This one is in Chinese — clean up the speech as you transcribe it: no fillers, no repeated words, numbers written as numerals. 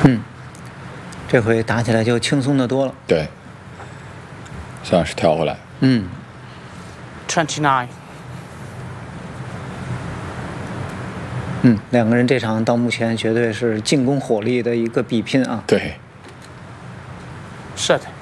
这回打起来就轻松的多了。 对，算是调回来。 29. 两个人这场到目前绝对是进攻火力的一个比拼啊。 对。 Set.